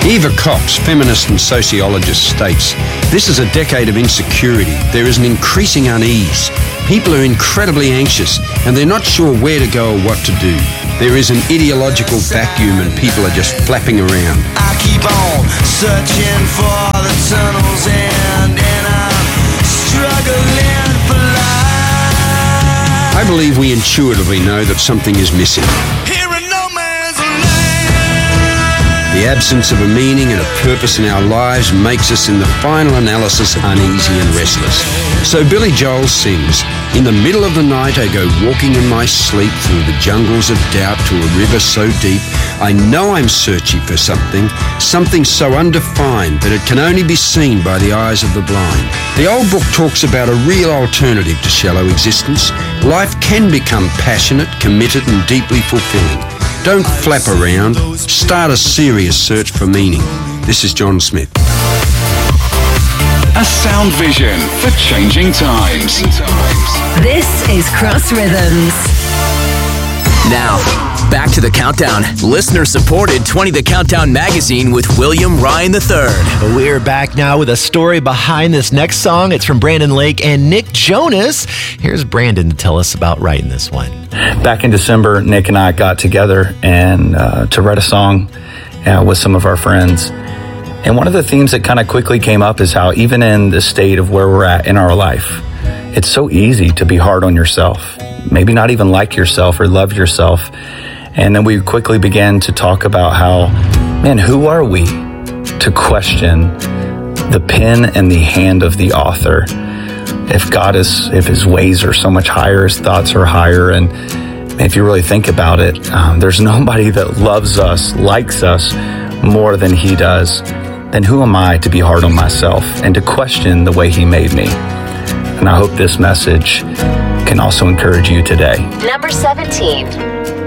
Eva Cox, feminist and sociologist, states, "This is a decade of insecurity. There is an increasing unease. People are incredibly anxious and they're not sure where to go or what to do. There is an ideological vacuum and people are just flapping around." I keep on searching for the tunnel's end and I'm struggling for life. I believe we intuitively know that something is missing. The absence of a meaning and a purpose in our lives makes us, in the final analysis, uneasy and restless. So Billy Joel sings, "In the middle of the night I go walking in my sleep through the jungles of doubt to a river so deep. I know I'm searching for something so undefined that it can only be seen by the eyes of the blind." The old book talks about a real alternative to shallow existence. Life can become passionate, committed and deeply fulfilling. Don't flap around. Start a serious search for meaning. This is John Smith. A sound vision for changing times. This is Cross Rhythms. Now, back to the countdown. Listener-supported 20 The Countdown magazine with William Ryan III. We're back now with a story behind this next song. It's from Brandon Lake and Nick Jonas. Here's Brandon to tell us about writing this one. Back in December, Nick and I got together and to write a song with some of our friends. And one of the themes that kind of quickly came up is how even in the state of where we're at in our life, it's so easy to be hard on yourself, maybe not even like yourself or love yourself. And then we quickly began to talk about how, man, who are we to question the pen and the hand of the author? If his ways are so much higher, his thoughts are higher. And if you really think about it, there's nobody that loves us, likes us more than he does. Then who am I to be hard on myself and to question the way he made me? And I hope this message can also encourage you today. Number 17.